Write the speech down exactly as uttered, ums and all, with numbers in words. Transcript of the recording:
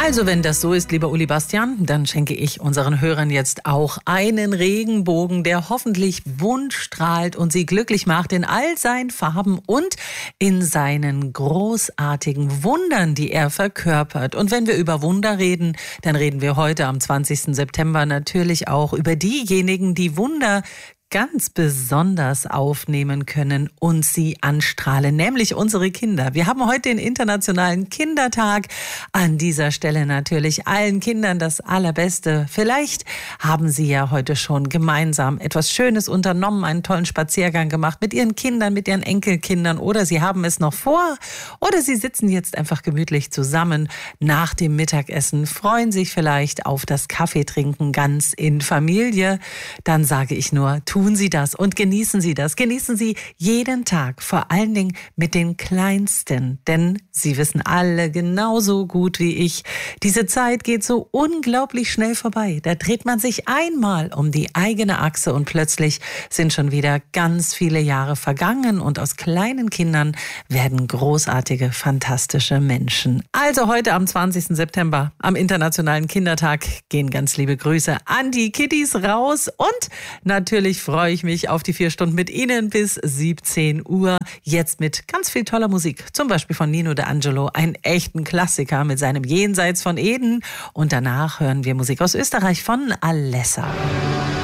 Also wenn das so ist, lieber Uli Bastian, dann schenke ich unseren Hörern jetzt auch einen Regenbogen, der hoffentlich bunt strahlt und sie glücklich macht in all seinen Farben und in seinen großartigen Wundern, die er verkörpert. Und wenn wir über Wunder reden, dann reden wir heute am zwanzigsten September natürlich auch über diejenigen, die Wunder ganz besonders aufnehmen können und sie anstrahlen, nämlich unsere Kinder. Wir haben heute den Internationalen Kindertag. An dieser Stelle natürlich allen Kindern das Allerbeste. Vielleicht haben Sie ja heute schon gemeinsam etwas Schönes unternommen, einen tollen Spaziergang gemacht mit Ihren Kindern, mit Ihren Enkelkindern oder Sie haben es noch vor oder Sie sitzen jetzt einfach gemütlich zusammen nach dem Mittagessen, freuen sich vielleicht auf das Kaffeetrinken ganz in Familie. Dann sage ich nur, tun Sie das und genießen Sie das. Genießen Sie jeden Tag, vor allen Dingen mit den Kleinsten. Denn Sie wissen alle genauso gut wie ich, diese Zeit geht so unglaublich schnell vorbei. Da dreht man sich einmal um die eigene Achse und plötzlich sind schon wieder ganz viele Jahre vergangen und aus kleinen Kindern werden großartige, fantastische Menschen. Also heute am zwanzigsten September, am Internationalen Kindertag, gehen ganz liebe Grüße an die Kiddies raus und natürlich freue ich mich auf die vier Stunden mit Ihnen bis siebzehn Uhr. Jetzt mit ganz viel toller Musik. Zum Beispiel von Nino D'Angelo, einen echten Klassiker mit seinem Jenseits von Eden. Und danach hören wir Musik aus Österreich von Alessa.